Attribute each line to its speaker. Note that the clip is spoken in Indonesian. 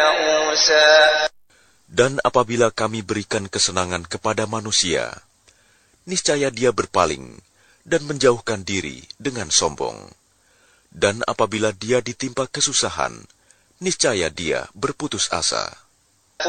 Speaker 1: Dan apabila kami berikan kesenangan kepada manusia, niscaya dia berpaling dan menjauhkan diri dengan sombong. Dan apabila dia ditimpa kesusahan, niscaya dia berputus asa.